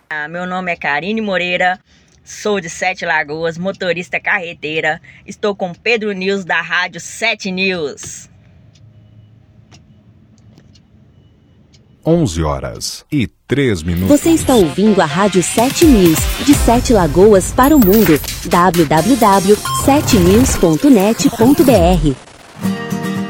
Meu nome é Karine Moreira, sou de Sete Lagoas, motorista carreteira. Estou com Pedro News da Rádio 7 News. 11h03. Você está ouvindo a Rádio 7 News, de Sete Lagoas para o mundo. www.7news.net.br